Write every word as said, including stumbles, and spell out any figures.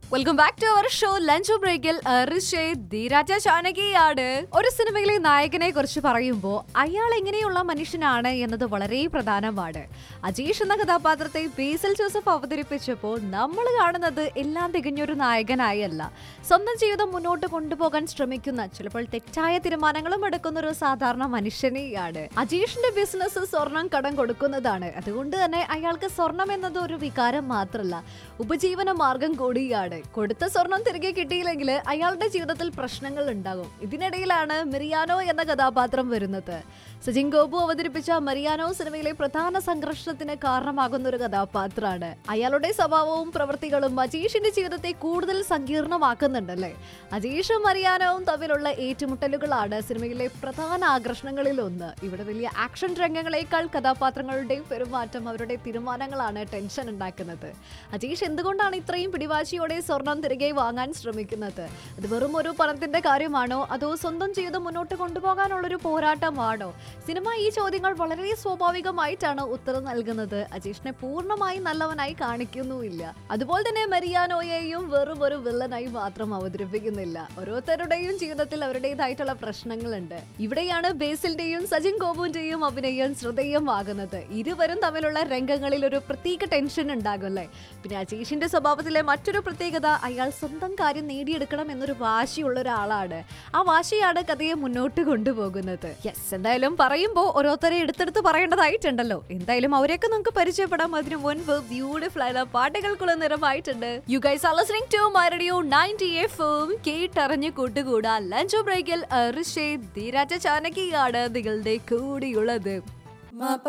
Welcome back to our show lunch ബ്രേക്കിൽ ധീരാജ ചാനകിയാണ്. ഒരു സിനിമയിലെ നായകനെ കുറിച്ച് പറയുമ്പോൾ അയാൾ എങ്ങനെയുള്ള മനുഷ്യനാണ് എന്നത് വളരെ പ്രധാനമാണ്. അജീഷ് എന്ന കഥാപാത്രത്തെ ബേസിൽ ജോസഫ് അവതരിപ്പിച്ചപ്പോൾ നമ്മൾ കാണുന്നത് എല്ലാം തികഞ്ഞൊരു നായകനായല്ല, സ്വന്തം ജീവിതം മുന്നോട്ട് കൊണ്ടുപോകാൻ ശ്രമിക്കുന്ന, ചിലപ്പോൾ തെറ്റായ തീരുമാനങ്ങളും എടുക്കുന്ന ഒരു സാധാരണ മനുഷ്യനെയാണ്. അജീഷിന്റെ ബിസിനസ് സ്വർണം കടം കൊടുക്കുന്നതാണ്. അതുകൊണ്ട് തന്നെ അയാൾക്ക് സ്വർണം എന്നത് ഒരു വികാരം മാത്രമല്ല, ഉപജീവന മാർഗം കൂടിയാണ്. കൊടുത്ത സ്വർണം തിരികെ കിട്ടിയില്ലെങ്കിൽ അയാളുടെ ജീവിതത്തിൽ പ്രശ്നങ്ങൾ ഉണ്ടാകും. ഇതിനിടയിലാണ് മരിയാനോ എന്ന കഥാപാത്രം വരുന്നത്. സജിൻ ഗോപു അവതരിപ്പിച്ച മരിയാനോ സിനിമയിലെ പ്രധാന സംഘർഷത്തിന് കാരണമാകുന്ന ഒരു കഥാപാത്രമാണ്. അയാളുടെ സ്വഭാവവും പ്രവൃത്തികളും അജീഷിന്റെ ജീവിതത്തെ കൂടുതൽ സങ്കീർണമാക്കുന്നുണ്ടല്ലേ. അജീഷും മരിയാനോവും തമ്മിലുള്ള ഏറ്റുമുട്ടലുകളാണ് സിനിമയിലെ പ്രധാന ആകർഷണങ്ങളിൽ ഒന്ന്. ഇവിടെ വലിയ ആക്ഷൻ രംഗങ്ങളേക്കാൾ കഥാപാത്രങ്ങളുടെയും പെരുമാറ്റം, അവരുടെ തീരുമാനങ്ങളാണ് ടെൻഷൻ ഉണ്ടാക്കുന്നത്. അജീഷ് എന്തുകൊണ്ടാണ് ഇത്രയും പിടിവാശിയോടെ സ്വർണം തിരികെ വാങ്ങാൻ ശ്രമിക്കുന്നത്? അത് വെറും ഒരു പണത്തിന്റെ കാര്യമാണോ, അതോ സ്വന്തം ജീവിതം മുന്നോട്ട് കൊണ്ടുപോകാനുള്ളൊരു പോരാട്ടമാണോ? സിനിമ ഈ ചോദ്യങ്ങൾ വളരെ സ്വാഭാവികമായിട്ടാണ് ഉത്തരം നൽകുന്നത്. അജീഷിനെ പൂർണ്ണമായി നല്ലവനായി കാണിക്കുന്നുമില്ല, അതുപോലെ തന്നെ മരിയാനോയെയും വെറും ഒരു വില്ലനായി മാത്രം അവതരിപ്പിക്കുന്നില്ല. ഓരോരുത്തരുടെയും ജീവിതത്തിൽ അവരുടേതായിട്ടുള്ള പ്രശ്നങ്ങളുണ്ട്. ഇവിടെയാണ് ബേസിലിന്റെയും സജിൻ ഗോപുവിന്റെയും അഭിനയം ശ്രദ്ധേയമാകുന്നത്. ഇരുവരും തമ്മിലുള്ള രംഗങ്ങളിൽ ഒരു പ്രത്യേക ടെൻഷൻ ഉണ്ടാകുമല്ലേ. പിന്നെ അജീഷിന്റെ സ്വഭാവത്തിലെ മറ്റൊരു പ്രത്യേകത, അയാൾ സ്വന്തം കാര്യം നേടിയെടുക്കണം എന്നൊരു വാശിയുള്ള ഒരാളാണ്. ആ വാശിയാണ് കഥയെ മുന്നോട്ട് കൊണ്ടുപോകുന്നത്. യെസ്, എന്തായാലും പറയുമ്പോൾ ഓരോരുത്തരെ എടുത്തെടുത്ത് പറയേണ്ടതായിട്ടുണ്ടല്ലോ. എന്തായാലും അവരെയൊക്കെ നമുക്ക് പരിചയപ്പെടാം. അതിനു മുൻപ് ബ്യൂട്ടിഫുൾ ആയ പാട്ടുകൾക്കുള്ള നിറമായിട്ടുണ്ട്. You guys are listening to my radio ninety FM. കേട്ടറിഞ്ഞ് കൂട്ടുകൂടാ ലഞ്ച് ബ്രേക്കിൽ ധീരാജ ചാനകിയാണ് നിങ്ങളുടെ കൂടിയുള്ളത്.